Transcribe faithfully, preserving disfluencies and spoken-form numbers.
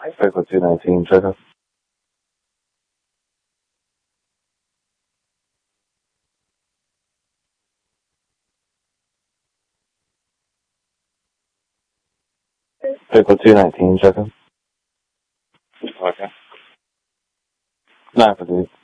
Vehicle two nineteen, check up. Vehicle two nineteen, check up. Okay. nine for